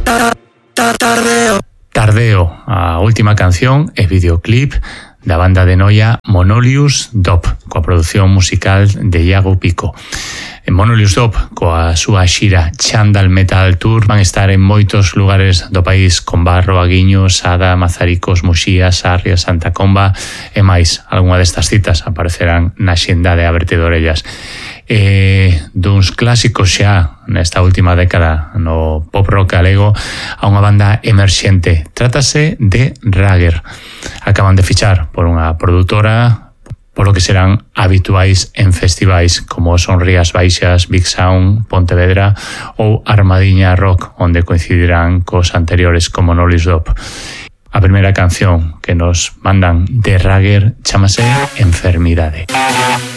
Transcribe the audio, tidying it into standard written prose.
Tardeo, a última canción e videoclip da banda de noia Monolius Dop, coa produción musical de Iago Pico. Monolius Dop, coa súa xira Chandal Metal Tour, van estar en moitos lugares do país, con Barro, Aguiño, Sada, Mazaricos, Muxía, Sarria, Santa Comba e máis. Algunha destas citas aparecerán na xenda de Abrete de Orellas. Duns clásicos xa nesta última década no pop rock galego a unha banda emerxente. Trátase de Rager. Acaban de fichar por unha produtora polo que serán habituais en festivais como son Rías Baixas, Big Sound, Pontevedra ou Armadiña Rock, onde coincidirán cos anteriores como Monolius Dop. A primeira canción que nos mandan de Rager chámase Enfermidade.